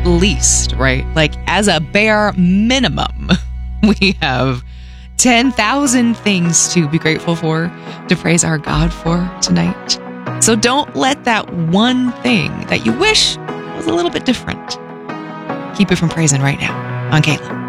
least, right? Like as a bare minimum, we have 10,000 things to be grateful for, to praise our God for tonight. So don't let that one thing that you wish was a little bit different keep you from praising right now on Kayla.